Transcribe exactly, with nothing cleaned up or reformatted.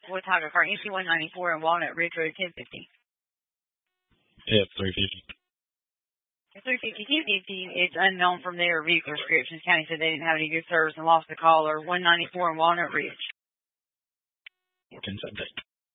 What type of car? M C one ninety-four and Walnut Ridge Road, ten fifty. F three fifty. three fifty, two fifty, it's unknown from their vehicle descriptions. County said they didn't have any good service and lost the caller. one ninety-four and Walnut Ridge. fourteen seventeen.